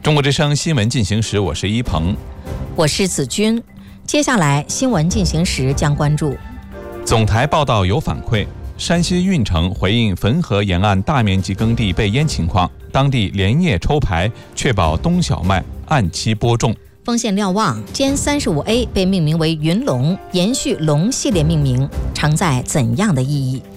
中国之声新闻进行时，我是一鹏， 我是子君。接下来新闻进行时将关注： 总台报道有反馈，山西运城回应汾河沿岸大面积耕地被淹情况，当地连夜抽排，确保冬小麦按期播种。 丰县瞭望歼35A 被命名为云龙，延续龙系列命名，承载怎样的意义？